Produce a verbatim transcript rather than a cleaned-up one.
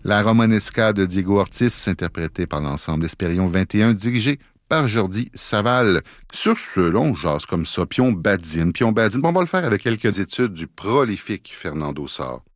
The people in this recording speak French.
La Romanesca de Diego Ortiz, interprétée par l'ensemble Espérion vingt et un, dirigé par Jordi Saval. Sur ce, là, on jase comme ça, puis on badine, puis on badine. Bon, on va le faire avec quelques études du prolifique Fernando Sor.